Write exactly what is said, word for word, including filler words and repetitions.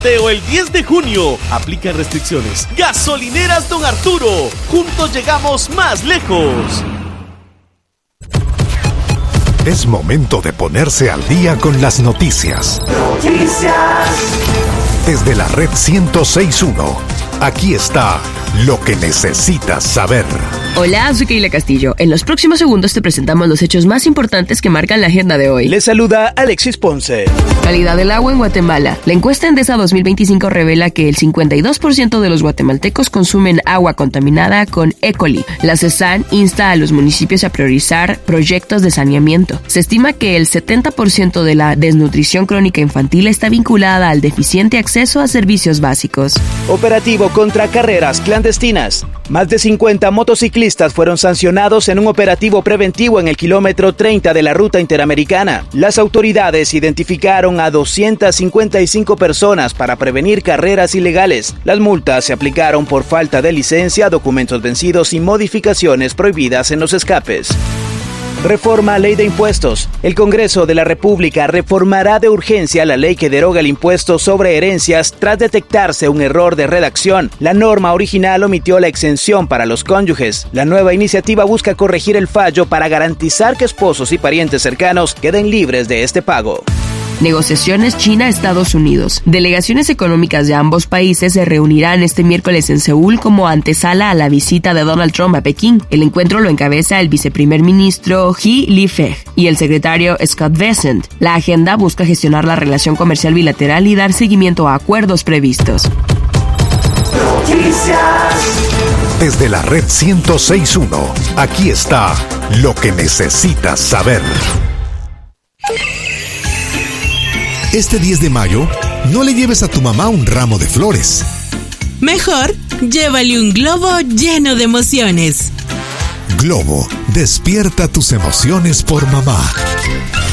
El diez de junio, aplican restricciones. Gasolineras Don Arturo, juntos llegamos más lejos. Es momento de ponerse al día con las noticias. Noticias. Desde la red ciento seis punto uno, aquí está lo que necesitas saber. Hola, soy Keila Castillo. En los próximos segundos te presentamos los hechos más importantes que marcan la agenda de hoy. Les saluda Alexis Ponce. Calidad del agua en Guatemala. La encuesta Endesa dos mil veinticinco revela que el cincuenta y dos por ciento de los guatemaltecos consumen agua contaminada con E. coli. La CESAN insta a los municipios a priorizar proyectos de saneamiento. Se estima que el setenta por ciento de la desnutrición crónica infantil está vinculada al deficiente acceso a servicios básicos. Operativo contra carreras clandestinas. Más de cincuenta motociclistas fueron sancionados en un operativo preventivo en el kilómetro treinta de la ruta interamericana. Las autoridades identificaron a doscientas cincuenta y cinco personas para prevenir carreras ilegales. Las multas se aplicaron por falta de licencia, documentos vencidos y modificaciones prohibidas en los escapes. Reforma Ley de Impuestos. El Congreso de la República reformará de urgencia la ley que deroga el impuesto sobre herencias tras detectarse un error de redacción. La norma original omitió la exención para los cónyuges. La nueva iniciativa busca corregir el fallo para garantizar que esposos y parientes cercanos queden libres de este pago. Negociaciones China-Estados Unidos. Delegaciones económicas de ambos países se reunirán este miércoles en Seúl como antesala a la visita de Donald Trump a Pekín. El encuentro lo encabeza el viceprimer ministro He Li-feng y el secretario Scott Bessent. La agenda busca gestionar la relación comercial bilateral y dar seguimiento a acuerdos previstos. Noticias. Desde la red ciento seis punto uno, aquí está lo que necesitas saber. Este diez de mayo, no le lleves a tu mamá un ramo de flores. Mejor, llévale un globo lleno de emociones. Globo, despierta tus emociones por mamá.